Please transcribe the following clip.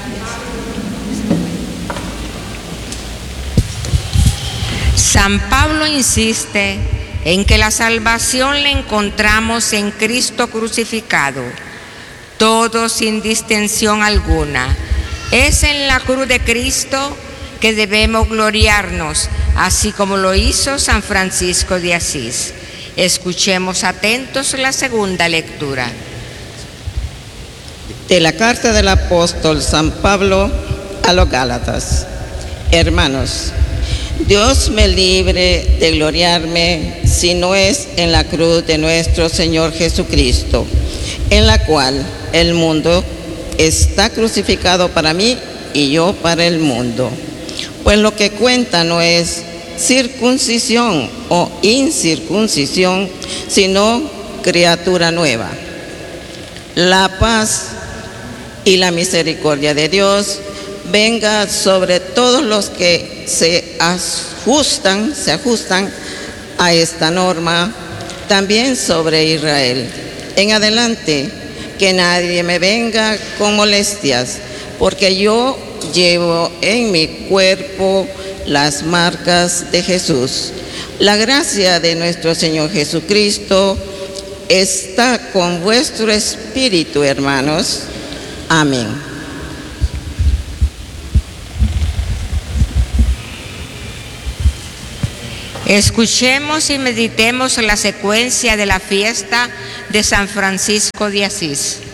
San Pablo insiste en que la salvación la encontramos en Cristo crucificado, todo sin distinción alguna. Es en la cruz de Cristo que debemos gloriarnos, así como lo hizo San Francisco de Asís. Escuchemos atentos la segunda lectura. De la carta del apóstol San Pablo a los Gálatas. Hermanos, Dios me libre de gloriarme si no es en la cruz de nuestro Señor Jesucristo, en la cual el mundo está crucificado para mí y yo para el mundo. Pues lo que cuenta no es circuncisión o incircuncisión, sino criatura nueva. La paz y la misericordia de Dios venga sobre todos los que se ajustan a esta norma, también sobre Israel. En adelante, que nadie me venga con molestias, porque yo llevo en mi cuerpo las marcas de Jesús. La gracia de nuestro Señor Jesucristo está con vuestro espíritu, hermanos. Amén. Escuchemos y meditemos la secuencia de la fiesta de San Francisco de Asís.